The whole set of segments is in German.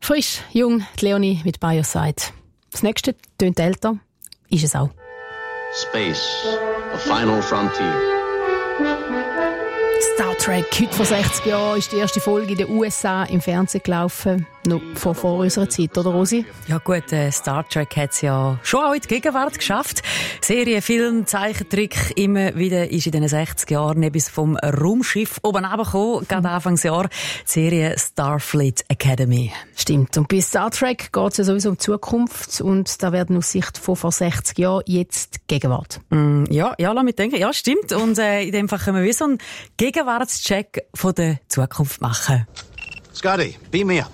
Frisch, jung, die Leonie mit By Your Side. Das nächste tönt älter, ist es auch. Space, the final frontier. Star Trek, heute vor 60 Jahren, ist die erste Folge in den USA im Fernsehen gelaufen. Noch vor unserer Zeit, oder Rosi? Ja gut, Star Trek hat es ja schon auch in die Gegenwart geschafft. Serie, Film, Zeichentrick, immer wieder ist in den 60 Jahren etwas vom Raumschiff oben runtergekommen, gerade Anfangsjahr, die Serie Starfleet Academy. Stimmt, und bei Star Trek geht es ja sowieso um die Zukunft und da werden aus Sicht von vor 60 Jahren jetzt die Gegenwart. Ja, lass mich denken, ja stimmt. Und in dem Fall können wir wie so einen Gegenwartscheck von der Zukunft machen. Scotty, beam me up.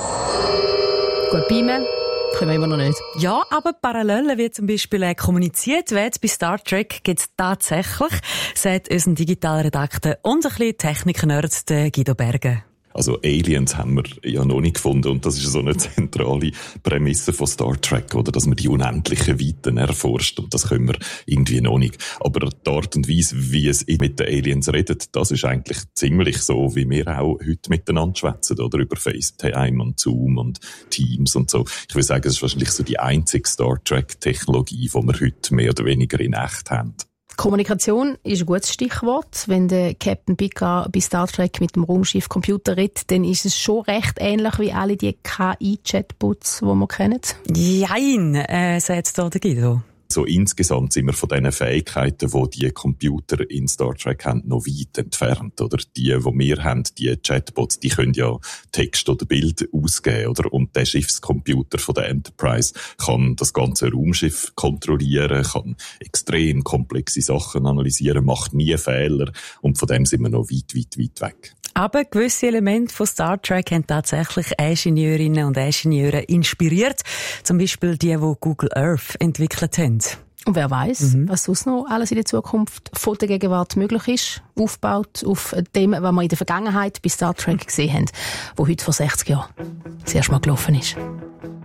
Gut, beamen können wir immer noch nicht. Ja, aber Parallelen, wie zum Beispiel kommuniziert wird bei Star Trek, gibt es tatsächlich, sagt unser Digitalredakteur und ein bisschen Technik-Nerd, Guido Berge. Also Aliens haben wir ja noch nicht gefunden und das ist so eine zentrale Prämisse von Star Trek, oder, dass man die unendlichen Weiten erforscht und das können wir irgendwie noch nicht. Aber die Art und Weise, wie es mit den Aliens redet, das ist eigentlich ziemlich so, wie wir auch heute miteinander schwätzen, oder, über FaceTime und Zoom und Teams und so. Ich würde sagen, es ist wahrscheinlich so die einzige Star Trek-Technologie, die wir heute mehr oder weniger in echt haben. Kommunikation ist ein gutes Stichwort. Wenn der Captain Picard bei Star Trek mit dem Raumschiff Computer redet, dann ist es schon recht ähnlich wie alle die KI-Chatbots, die wir kennen. Jein, sagt da der Guido. So insgesamt sind wir von diesen Fähigkeiten, die die Computer in Star Trek haben, noch weit entfernt, oder? Die wir haben, die Chatbots, die können ja Text oder Bild ausgeben, oder? Und der Schiffscomputer von der Enterprise kann das ganze Raumschiff kontrollieren, kann extrem komplexe Sachen analysieren, macht nie Fehler, und von dem sind wir noch weit weg. Aber gewisse Elemente von Star Trek haben tatsächlich Ingenieurinnen und Ingenieure inspiriert. Zum Beispiel die Google Earth entwickelt haben. Und wer weiss, was sonst noch alles in der Zukunft von der Gegenwart möglich ist, aufgebaut auf dem, was wir in der Vergangenheit bei Star Trek gesehen haben, wo heute vor 60 Jahren das erste Mal gelaufen ist.